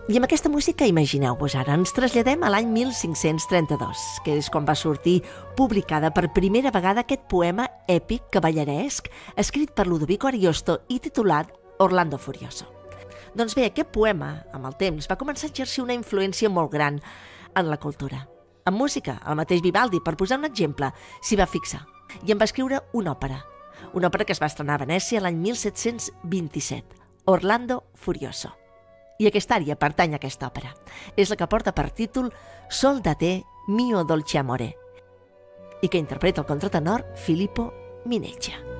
I amb aquesta música, imagineu-vos ara, ens traslladem a l'any 1532, que és quan va sortir publicada per primera vegada aquest poema èpic cavalleresc escrit per Ludovico Ariosto i titulat Orlando Furioso. Doncs bé, aquest poema, amb el temps, va començar a exercir una influència molt gran en la cultura. En música, el mateix Vivaldi, per posar un exemple, s'hi va fixar i en va escriure una òpera que es va estrenar a Venècia l'any 1727, Orlando Furioso. I aquesta ària pertany a aquesta òpera. És la que porta per títol Sol da te, mio dolce amore, i que interpreta el contratenor Filippo Mineccia.